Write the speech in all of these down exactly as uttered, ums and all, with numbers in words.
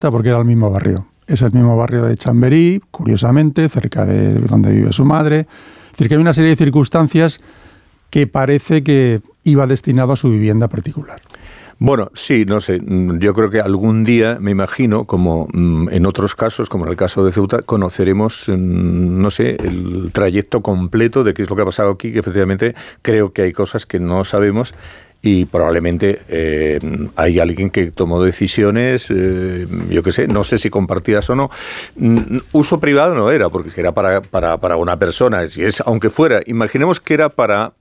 porque era el mismo barrio. Es el mismo barrio de Chamberí, curiosamente, cerca de donde vive su madre. Es decir, que hay una serie de circunstancias que parece que iba destinado a su vivienda particular. Bueno, sí, no sé, yo creo que algún día, me imagino, como en otros casos, como en el caso de Ceuta, conoceremos, no sé, el trayecto completo de qué es lo que ha pasado aquí, que efectivamente creo que hay cosas que no sabemos y probablemente eh, hay alguien que tomó decisiones, eh, yo qué sé, no sé si compartidas o no. Uso privado no era, porque era para, para, para una persona, si es, aunque fuera, imaginemos que era para,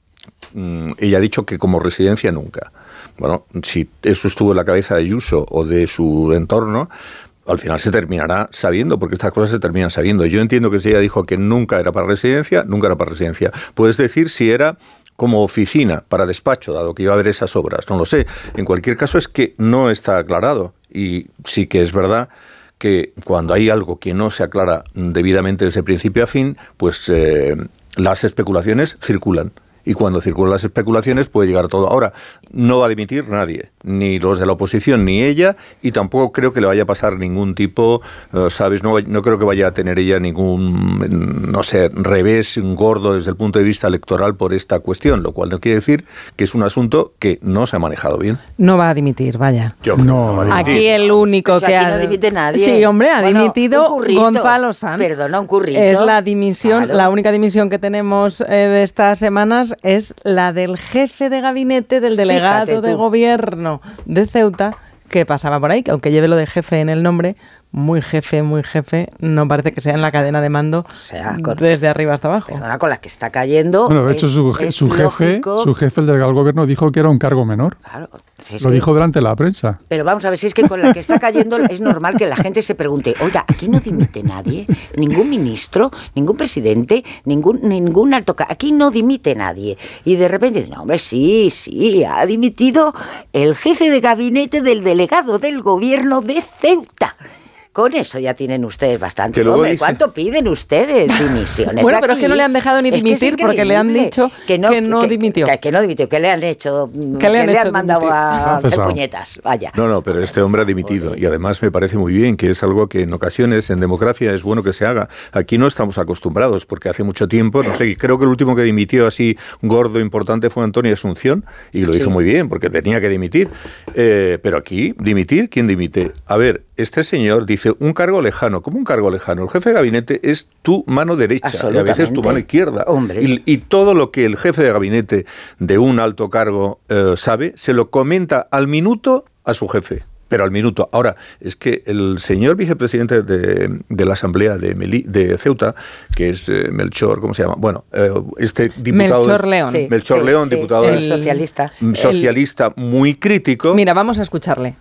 ella ha dicho que como residencia nunca. Bueno, si eso estuvo en la cabeza de Ayuso o de su entorno, al final se terminará sabiendo, porque estas cosas se terminan sabiendo. Yo entiendo que si ella dijo que nunca era para residencia, nunca era para residencia. Puedes decir si era como oficina, para despacho, dado que iba a haber esas obras, no lo sé. En cualquier caso es que no está aclarado y sí que es verdad que cuando hay algo que no se aclara debidamente desde principio a fin, pues eh, las especulaciones circulan. Y cuando circulan las especulaciones puede llegar todo. Ahora, no va a dimitir nadie, ni los de la oposición, ni ella, y tampoco creo que le vaya a pasar ningún tipo, uh, ¿sabes? No, no creo que vaya a tener ella ningún, no sé, revés gordo desde el punto de vista electoral por esta cuestión, lo cual no quiere decir que es un asunto que no se ha manejado bien. No va a dimitir, vaya. Yo creo no, que no va a dimitir. Aquí el único pues que aquí ha... no dimite nadie. Sí, hombre, ha bueno, dimitido Gonzalo Sanz. Perdona, un currito. Es la dimisión, claro. La única dimisión que tenemos eh, de estas semanas es la del jefe de gabinete del delegado de gobierno de Ceuta, que pasaba por ahí, que aunque lleve lo de jefe en el nombre, muy jefe, muy jefe, no parece que sea en la cadena de mando, o sea, con, desde arriba hasta abajo. Perdona, con la que está cayendo. Bueno, de hecho, es, su, es su jefe, su jefe, el delegado del gobierno, dijo que era un cargo menor. Claro. Si lo que, dijo delante de la prensa. Pero vamos a ver, si es que con la que está cayendo es normal que la gente se pregunte, oiga, aquí no dimite nadie, ningún ministro, ningún presidente, ningún, ningún alto cargo, aquí no dimite nadie. Y de repente, no, hombre, sí, sí, ha dimitido el jefe de gabinete del delegado del gobierno de Ceuta. Con eso ya tienen ustedes bastante. Hombre, ¿cuánto piden ustedes? Dimisiones. Bueno, aquí. pero es que no le han dejado ni dimitir, es que porque le han dicho que no, que no que, dimitió. Que, que no dimitió, que le han hecho, que le han, que hecho le han mandado dimitir. a hacer puñetas. Vaya. No, no, pero este hombre ha dimitido y además me parece muy bien, que es algo que en ocasiones en democracia es bueno que se haga. Aquí no estamos acostumbrados porque hace mucho tiempo, no sé, creo que el último que dimitió así gordo, importante fue Antonio Asunción y lo hizo sí. muy bien porque tenía que dimitir. Eh, pero aquí, dimitir, ¿quién dimite? A ver, este señor dice un cargo lejano. ¿Cómo un cargo lejano? El jefe de gabinete es tu mano derecha y a veces tu mano izquierda. Y, y todo lo que el jefe de gabinete de un alto cargo eh, sabe, se lo comenta al minuto a su jefe. Pero al minuto. Ahora, es que el señor vicepresidente de, de la Asamblea de, Meli, de Ceuta, que es eh, Melchor, ¿cómo se llama? Bueno, eh, este diputado... Melchor León. Sí, Melchor sí, León, sí, diputado... El socialista. Socialista el, muy crítico. Mira, vamos a escucharle.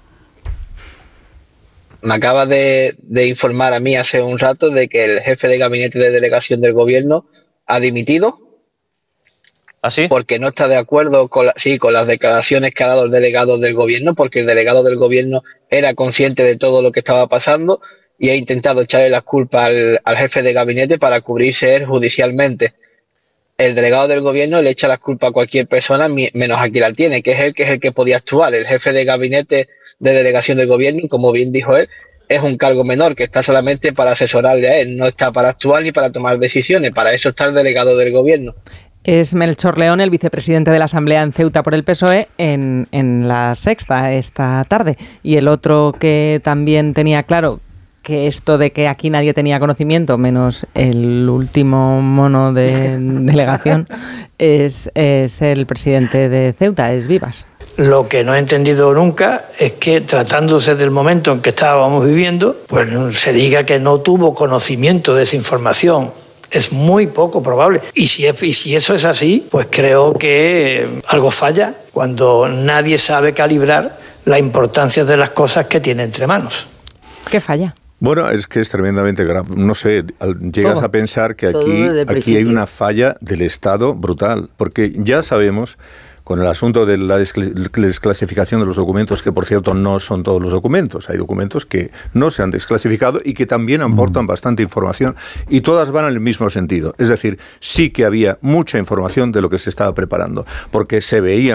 Me acaba de, de informar a mí hace un rato de que el jefe de gabinete de delegación del gobierno ha dimitido. ¿Ah, sí? Porque no está de acuerdo con, la, sí, con las declaraciones que ha dado el delegado del gobierno, porque el delegado del gobierno era consciente de todo lo que estaba pasando y ha intentado echarle las culpas al, al jefe de gabinete para cubrirse él judicialmente. El delegado del gobierno le echa las culpas a cualquier persona menos a quien la tiene, que es él que es el que podía actuar. El jefe de gabinete de delegación del gobierno, como bien dijo él, es un cargo menor que está solamente para asesorarle a él, no está para actuar ni para tomar decisiones, para eso está el delegado del gobierno. Es Melchor León, el vicepresidente de la Asamblea en Ceuta por el P S O E, en, en la Sexta esta tarde. Y el otro que también tenía claro que esto de que aquí nadie tenía conocimiento, menos el último mono de delegación, es, es el presidente de Ceuta, es Vivas. Lo que no he entendido nunca es que, tratándose del momento en que estábamos viviendo, pues se diga que no tuvo conocimiento de esa información. Es muy poco probable. Y si, es, y si eso es así, pues creo que algo falla cuando nadie sabe calibrar la importancia de las cosas que tiene entre manos. ¿Qué falla? Bueno, es que es tremendamente grave. No sé, llegas Todo. a pensar que aquí, aquí hay una falla del Estado brutal, porque ya sabemos, con el asunto de la desclasificación de los documentos, que por cierto no son todos los documentos, hay documentos que no se han desclasificado y que también aportan mm. bastante información y todas van en el mismo sentido. Es decir, sí que había mucha información de lo que se estaba preparando, porque se veían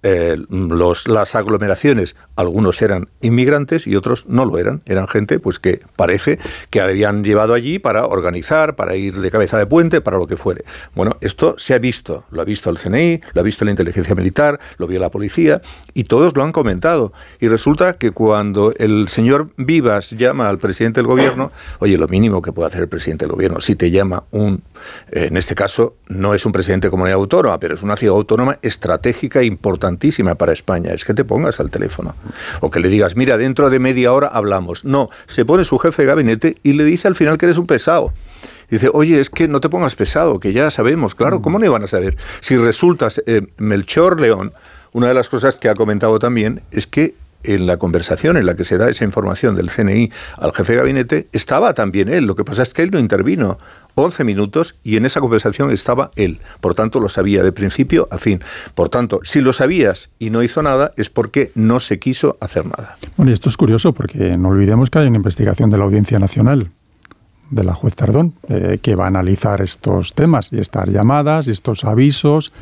eh, los, las aglomeraciones, algunos eran inmigrantes y otros no lo eran, eran gente pues que parece que habían llevado allí para organizar, para ir de cabeza de puente, para lo que fuere. Bueno, esto se ha visto, lo ha visto el C N I, lo ha visto la inteligencia militar, lo vio la policía y todos lo han comentado. Y resulta que cuando el señor Vivas llama al presidente del gobierno, oye, lo mínimo que puede hacer el presidente del gobierno, si te llama un, eh, en este caso no es un presidente de comunidad autónoma, pero es una ciudad autónoma estratégica e importantísima para España, es que te pongas al teléfono o que le digas, mira, dentro de media hora hablamos. No, se pone su jefe de gabinete y le dice al final que eres un pesado. Dice, oye, es que no te pongas pesado, que ya sabemos. Claro, ¿cómo no iban a saber? Si resultas eh, Melchor León, una de las cosas que ha comentado también es que en la conversación en la que se da esa información del C N I al jefe de gabinete, estaba también él. Lo que pasa es que él no intervino. once minutos y en esa conversación estaba él. Por tanto, lo sabía de principio a fin. Por tanto, si lo sabías y no hizo nada, es porque no se quiso hacer nada. Bueno, y esto es curioso porque no olvidemos que hay una investigación de la Audiencia Nacional, de la juez Tardón, eh, que va a analizar estos temas y estas llamadas y estos avisos.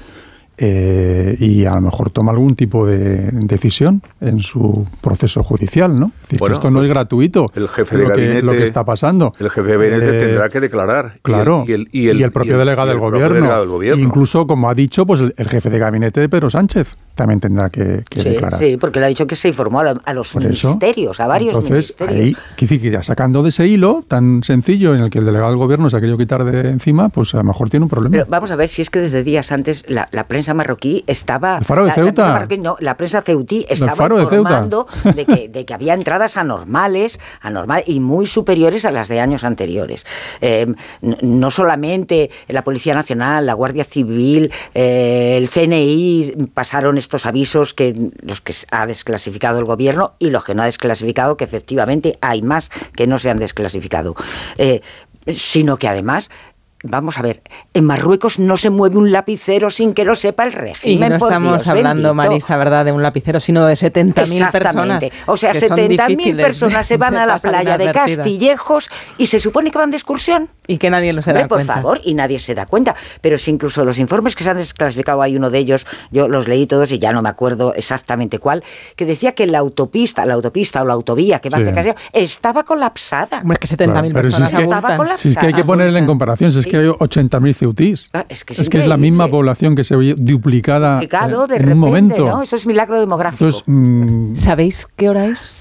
Eh, y a lo mejor toma algún tipo de decisión en su proceso judicial, ¿no? Es decir, bueno, que esto no pues es gratuito, el jefe de lo, gabinete, que, lo que está pasando. El jefe de gabinete eh, tendrá que declarar. Claro, y el, y el, y el, y el propio, y el delegado, y el del propio gobierno. delegado del gobierno. Incluso, como ha dicho, pues el, el jefe de gabinete de Pedro Sánchez también tendrá que, que sí, declarar. Sí, porque le ha dicho que se informó a, a los Por ministerios, eso, a varios entonces, ministerios. Ahí, quiere decir que ya sacando de ese hilo tan sencillo en el que el delegado del gobierno se ha querido quitar de encima, pues a lo mejor tiene un problema. Pero vamos a ver si es que desde días antes la, la prensa marroquí estaba... El Faro de la, Ceuta. La prensa, marroquí, no, la prensa ceutí estaba de informando de, de, que, de que había entradas anormales, anormal y muy superiores a las de años anteriores. Eh, no solamente la Policía Nacional, la Guardia Civil, eh, el C N I pasaron estos avisos, que los que ha desclasificado el gobierno y los que no ha desclasificado, que efectivamente hay más que no se han desclasificado, eh, sino que además... Vamos a ver, en Marruecos no se mueve un lapicero sin que lo sepa el régimen. Y no por estamos Dios hablando, bendito. Marisa, ¿verdad?, de un lapicero, sino de setenta mil personas. O sea, setenta mil personas se van a la playa de Castillejos y se supone que van de excursión. Y que nadie lo se da Hombre, por cuenta. Por favor, y nadie se da cuenta. Pero si incluso los informes que se han desclasificado, hay uno de ellos, yo los leí todos y ya no me acuerdo exactamente cuál, que decía que la autopista, la autopista o la autovía que va sí. hacia Castillejos estaba colapsada. Hombre, es que setenta mil claro, personas si es que, estaba colapsada. Si es que hay que ponerle en comparación, si es que hay ochenta mil ceutís. Ah, es que es, es que es la misma población que se ve duplicada, duplicado de en repente, un momento. ¿no? Eso es milagro demográfico. Entonces, mmm... ¿Sabéis qué hora es?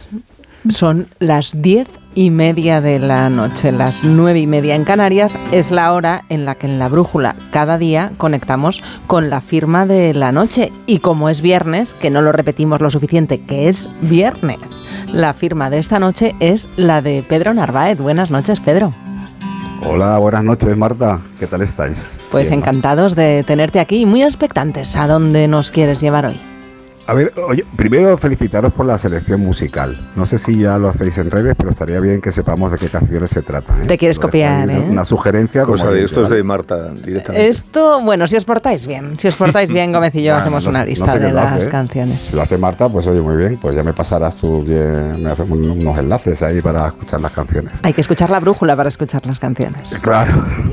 Son las diez y media de la noche, las nueve y media en Canarias. Es la hora en la que en La Brújula cada día conectamos con la firma de la noche. Y como es viernes, que no lo repetimos lo suficiente, que es viernes, la firma de esta noche es la de Pedro Narváez. Buenas noches, Pedro. Hola, buenas noches, Marta. ¿Qué tal estáis? Pues bien, encantados de tenerte aquí y muy expectantes. ¿A dónde nos quieres llevar hoy? A ver, oye, primero felicitaros por la selección musical. No sé si ya lo hacéis en redes, pero estaría bien que sepamos de qué canciones se tratan, ¿eh? Te quieres copiar, ¿eh? Una sugerencia. Cosa como de de, esto es ¿vale? de Marta directamente. Esto, bueno, si os portáis bien, si os portáis bien, Gómez y yo Bueno, hacemos no una sé- lista no sé de quién lo las hace, ¿eh? canciones. Si lo hace Marta, pues oye, muy bien. Pues ya me pasarás tú bien, me haces un- unos enlaces ahí para escuchar las canciones. Hay que escuchar La Brújula para escuchar las canciones. Claro.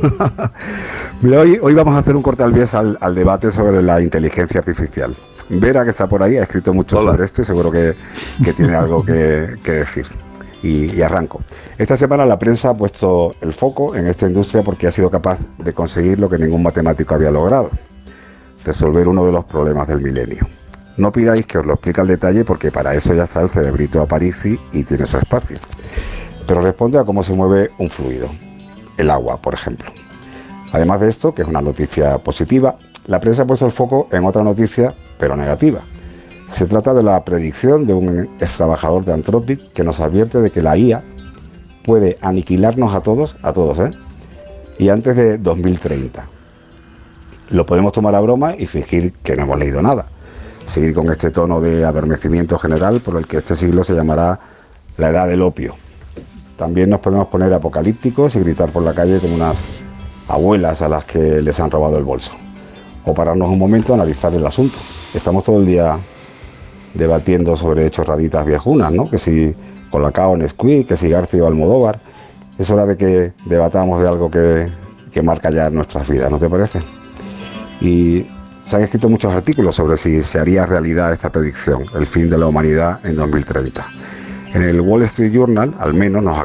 Mira, hoy, hoy vamos a hacer un corte al bies al, al debate sobre la inteligencia artificial. Vera, que está por ahí, ha escrito mucho Hola. sobre esto y seguro que, que tiene algo que, que decir. Y, y arranco. Esta semana la prensa ha puesto el foco en esta industria porque ha sido capaz de conseguir lo que ningún matemático había logrado: resolver uno de los problemas del milenio. No pidáis que os lo explique al detalle porque para eso ya está el cerebrito Aparici y tiene su espacio. Pero responde a cómo se mueve un fluido, el agua, por ejemplo. Además de esto, que es una noticia positiva, la prensa ha puesto el foco en otra noticia, pero negativa. Se trata de la predicción de un ex trabajador de Anthropic que nos advierte de que la I A puede aniquilarnos a todos, a todos, ¿eh? Y antes de dos mil treinta. Lo podemos tomar a broma y fingir que no hemos leído nada. Seguir con este tono de adormecimiento general por el que este siglo se llamará la edad del opio. También nos podemos poner apocalípticos y gritar por la calle como unas abuelas a las que les han robado el bolso. O pararnos un momento a analizar el asunto. Estamos todo el día debatiendo sobre chorraditas viejunas, ¿no? Que si Colacao, Nesquik, que si García o Almodóvar. Es hora de que debatamos de algo que, que marca ya nuestras vidas, ¿no te parece? Y Se han escrito muchos artículos sobre si se haría realidad esta predicción, el fin de la humanidad en dos mil treinta. En el Wall Street Journal, al menos, nos